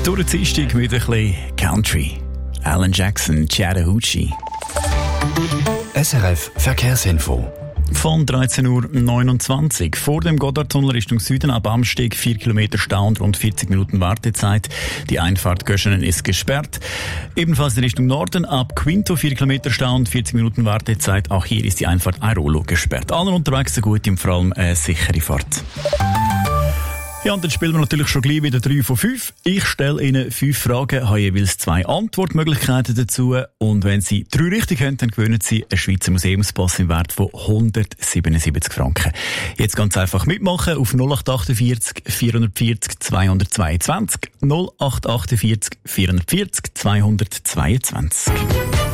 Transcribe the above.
Durch den Dienstag mit ein bisschen Country. Alan Jackson, Chattahoochee. SRF Verkehrsinfo. Von 13.29 Uhr. Vor dem Goddardtunnel Richtung Süden ab Amsteg 4 Kilometer Stau und rund 40 Minuten Wartezeit. Die Einfahrt Göschenen ist gesperrt. Ebenfalls in Richtung Norden ab Quinto 4 Kilometer Stau und 40 Minuten Wartezeit. Auch hier ist die Einfahrt Airolo gesperrt. Allen unterwegs eine gute und vor allem eine sichere Fahrt. Ja, und dann spielen wir natürlich schon gleich wieder 3 von 5. Ich stelle Ihnen 5 Fragen, habe jeweils 2 Antwortmöglichkeiten dazu. Und wenn Sie 3 richtig haben, dann gewinnen Sie einen Schweizer Museumspass im Wert von 177 Franken. Jetzt ganz einfach mitmachen auf 0848 440 222 0848 440 222.